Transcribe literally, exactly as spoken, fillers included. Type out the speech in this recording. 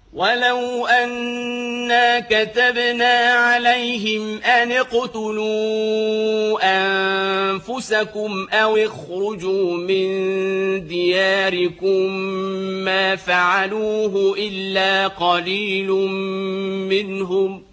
ولو أنا كتبنا عليهم أن اقتلوا أنفسكم أو اخرجوا من دياركم ما فعلوه إلا قليل منهم